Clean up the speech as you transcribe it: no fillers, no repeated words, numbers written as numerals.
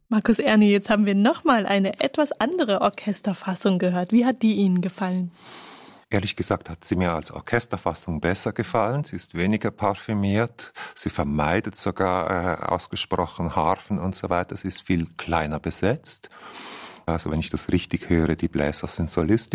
Markus Erni, jetzt haben wir nochmal eine etwas andere Orchesterfassung gehört. Wie hat die Ihnen gefallen? Ehrlich gesagt hat sie mir als Orchesterfassung besser gefallen. Sie ist weniger parfümiert. Sie vermeidet sogar ausgesprochen Harfen und so weiter. Sie ist viel kleiner besetzt. Also wenn ich das richtig höre, die Bläser sind solistisch.